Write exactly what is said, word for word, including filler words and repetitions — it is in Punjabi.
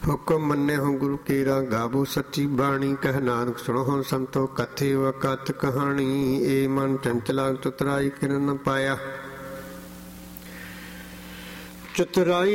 ਹੁਕਮ ਮੰਨੇ ਹੋ ਗੁਰੂ ਕੇਰਾ, ਗਾਵੋ ਸੱਚੀ ਬਾਣੀ। ਕਹਿ ਨਾਨਕ ਸੁਣੋ ਹੋ ਸੰਤੋ, ਕਥੇ ਵਕਤ ਕਹਾਣੀ। ਏ ਮਨ ਚੰਚਲਾ ਚਤੁਰਾਈ ਕਿਰਨ ਨ ਪਾਇਆ। ਚਤੁਰਾਈ